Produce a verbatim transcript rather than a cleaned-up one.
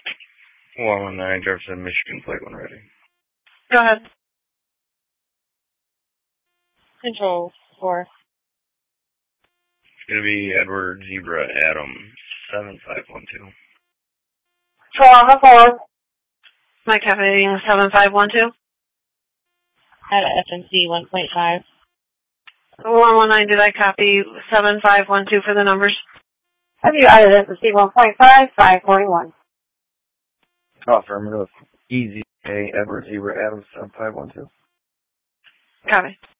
one one nine, Jefferson, Michigan, plate one ready. Go ahead. Control four. It's going to be Edward Zebra Adam seven five one two. Toronto four. Mike having seven five one two. At F N C one point five. one one nine, did I copy seven five one two for the numbers? Have you added F N C one point five, five forty-one? Affirmative. Easy. A Edward Zebra Adam seven five one two. Copy.